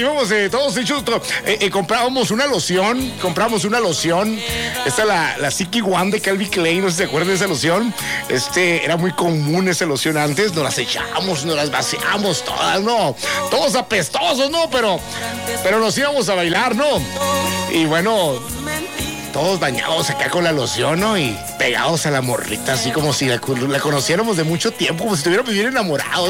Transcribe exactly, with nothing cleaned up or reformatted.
íbamos eh, todos hechos, to- eh, eh, comprábamos una loción, compramos una loción, esta la, la Siki One de Calvin Klein, no sé si se acuerdan de esa loción, este, era muy común esa loción antes, nos las echábamos, nos las vaciamos todas, ¿no? Todos apestosos, ¿no? Pero, pero nos íbamos a bailar, ¿no? Y bueno, todos bañados acá con la loción, ¿no? Y pegados a la morrita, así como si la, la conociéramos de mucho tiempo, como si estuviéramos bien enamorados.